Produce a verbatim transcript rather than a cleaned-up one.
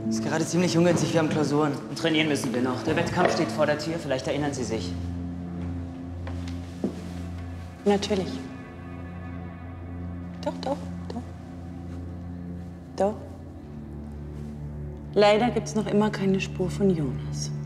Ist gerade ziemlich ungünstig, wir haben Klausuren. Und trainieren müssen wir noch. Der Wettkampf steht vor der Tür, vielleicht erinnern Sie sich. Natürlich. Doch, doch, doch. Doch. Leider gibt's noch immer keine Spur von Jonas.